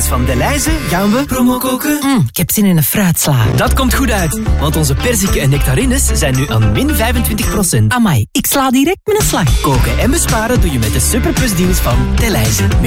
van Delhaize gaan we promo koken. Ik heb zin in een fruitsla. Dat komt goed uit, want onze perziken en nectarines zijn nu aan min 25%. Amai, ik sla direct met een slag. Koken en besparen doe je met de superplusdeals van Delhaize.